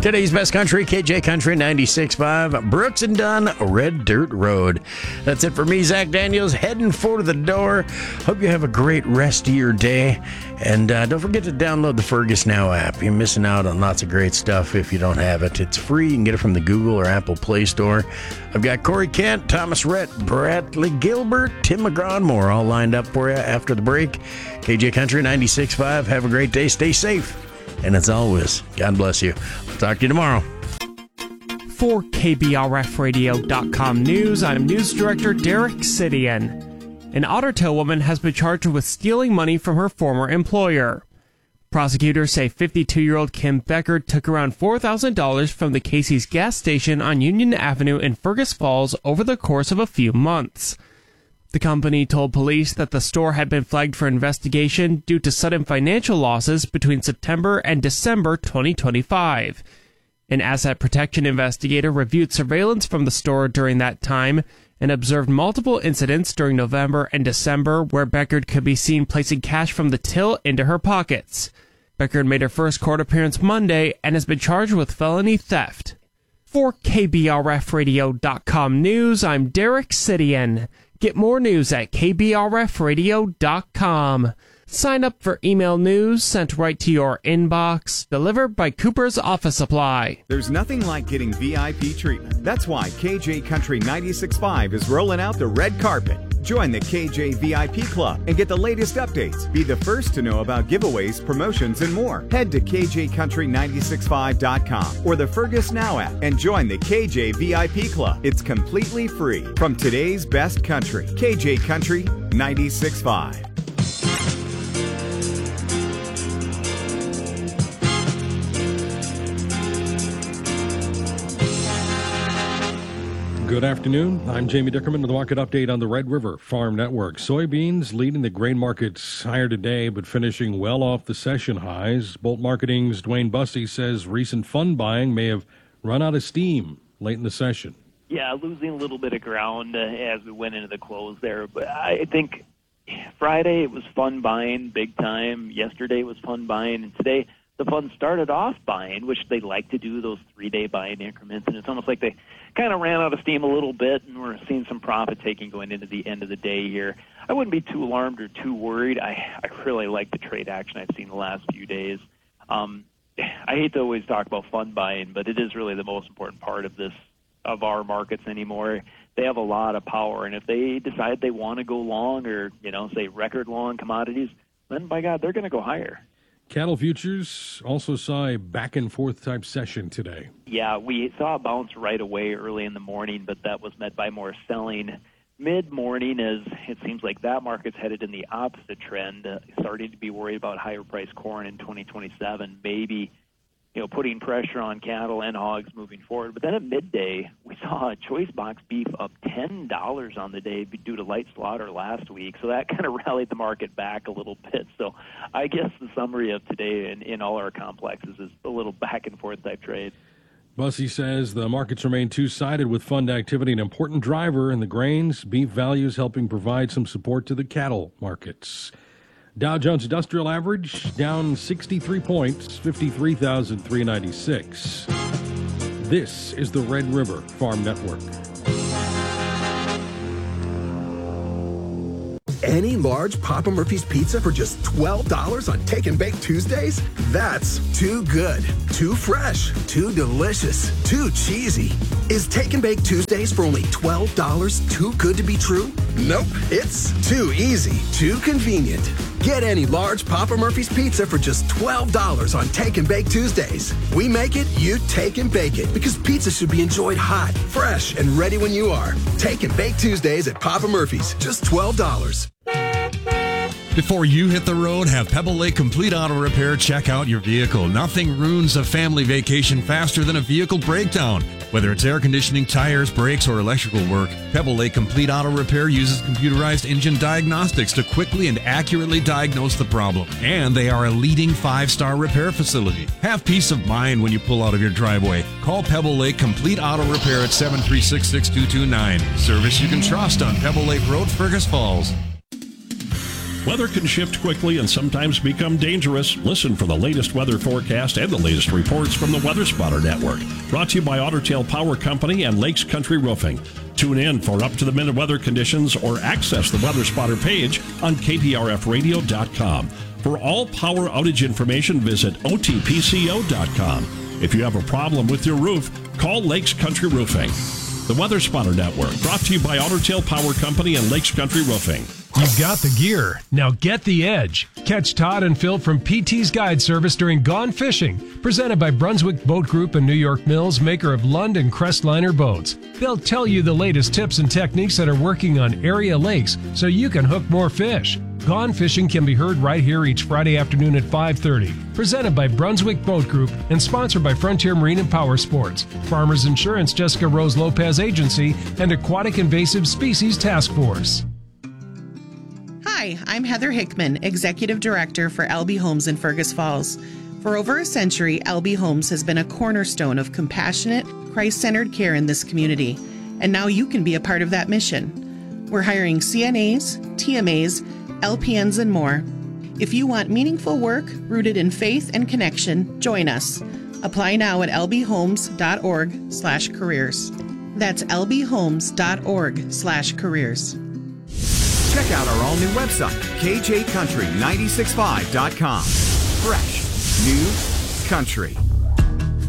Today's best country, KJ Country 96.5, Brooks and Dunn, Red Dirt Road. That's it for me, Zach Daniels, heading for the door. Hope you have a great rest of your day. And don't forget to download the Fergus Now app. You're missing out on lots of great stuff if you don't have it. It's free. You can get it from the Google or Apple Play Store. I've got Corey Kent, Thomas Rhett, Bradley Gilbert, Tim McGraw, and more all lined up for you after the break. KJ Country 96.5. Have a great day. Stay safe. And as always, God bless you. I'll talk to you tomorrow. For KBRFradio.com News, I'm News Director Derek Sidian. An Otter Tail woman has been charged with stealing money from her former employer. Prosecutors say 52-year-old Kim Becker took around $4,000 from the Casey's gas station on Union Avenue in Fergus Falls over the course of a few months. The company told police that the store had been flagged for investigation due to sudden financial losses between September and December 2025. An asset protection investigator reviewed surveillance from the store during that time and observed multiple incidents during November and December where Beckard could be seen placing cash from the till into her pockets. Beckard made her first court appearance Monday and has been charged with felony theft. For KBRFradio.com News, I'm Derek Sidian. Get more news at KBRFradio.com. Sign up for email news sent right to your inbox, delivered by Cooper's Office Supply. There's nothing like getting VIP treatment. That's why KJ Country 96.5 is rolling out the red carpet. Join the KJ VIP Club and get the latest updates. Be the first to know about giveaways, promotions, and more. Head to KJCountry965.com or the Fergus Now app and join the KJ VIP Club. It's completely free. From today's best country, KJ Country 96.5. Good afternoon. I'm Jamie Dickerman with the market update on the Red River Farm Network. Soybeans leading the grain markets higher today, but finishing well off the session highs. Bolt Marketing's Dwayne Bussey says recent fund buying may have run out of steam late in the session. Yeah, losing a little bit of ground as we went into the close there. But I think Friday it was fun buying big time. Yesterday was fun buying. And today the fund started off buying, which they like to do, those 3-day buying increments. And it's almost like they kind of ran out of steam a little bit, and we're seeing some profit taking going into the end of the day here. I wouldn't be too alarmed or too worried. I really like the trade action I've seen the last few days. I hate to always talk about fund buying, but it is really the most important part of our markets anymore. They have a lot of power, and if they decide they want to go long or, say record long commodities, then by God, they're going to go higher. Cattle futures also saw a back-and-forth type session today. Yeah, we saw a bounce right away early in the morning, but that was met by more selling mid-morning as it seems like that market's headed in the opposite trend, starting to be worried about higher-priced corn in 2027, maybe putting pressure on cattle and hogs moving forward. But then at midday, we saw choice box beef up $10 on the day due to light slaughter last week. So that kind of rallied the market back a little bit. So I guess the summary of today in all our complexes is a little back-and-forth type trade. Bussey says the markets remain two-sided with fund activity an important driver in the grains, beef values helping provide some support to the cattle markets. Dow Jones Industrial Average down 63 points, 53,396. This is the Red River Farm Network. Any large Papa Murphy's pizza for just $12 on Take and Bake Tuesdays? That's too good, too fresh, too delicious, too cheesy. Is Take and Bake Tuesdays for only $12 too good to be true? Nope, it's too easy, too convenient. Get any large Papa Murphy's pizza for just $12 on Take and Bake Tuesdays. We make it, you take and bake it, because pizza should be enjoyed hot, fresh, and ready when you are. Take and Bake Tuesdays at Papa Murphy's, just $12. Before you hit the road, have Pebble Lake Complete Auto Repair check out your vehicle. Nothing ruins a family vacation faster than a vehicle breakdown. Whether it's air conditioning, tires, brakes, or electrical work, Pebble Lake Complete Auto Repair uses computerized engine diagnostics to quickly and accurately diagnose the problem. And they are a leading 5-star repair facility. Have peace of mind when you pull out of your driveway. Call Pebble Lake Complete Auto Repair at 736-6229. Service you can trust on Pebble Lake Road, Fergus Falls. Weather can shift quickly and sometimes become dangerous. Listen for the latest weather forecast and the latest reports from the Weather Spotter Network. Brought to you by Otter Tail Power Company and Lakes Country Roofing. Tune in for up-to-the-minute weather conditions or access the Weather Spotter page on kprfradio.com. For all power outage information, visit otpco.com. If you have a problem with your roof, call Lakes Country Roofing. The Weather Spotter Network, brought to you by Otter Tail Power Company and Lakes Country Roofing. You've got the gear. Now get the edge. Catch Todd and Phil from PT's Guide Service during Gone Fishing, presented by Brunswick Boat Group and New York Mills, maker of Lund and Crestliner boats. They'll tell you the latest tips and techniques that are working on area lakes so you can hook more fish. Gone Fishing can be heard right here each Friday afternoon at 5:30. Presented by Brunswick Boat Group and sponsored by Frontier Marine and Power Sports, Farmers Insurance Jessica Rose Lopez Agency, and Aquatic Invasive Species Task Force. Hi, I'm Heather Hickman, Executive Director for LB Homes in Fergus Falls. For over a century, LB Homes has been a cornerstone of compassionate, Christ-centered care in this community, and now you can be a part of that mission. We're hiring CNAs, TMAs, LPNs, and more. If you want meaningful work rooted in faith and connection, join us. Apply now at lbhomes.org/careers. That's lbhomes.org/careers. Check out our all-new website, kjcountry965.com. Fresh, new country.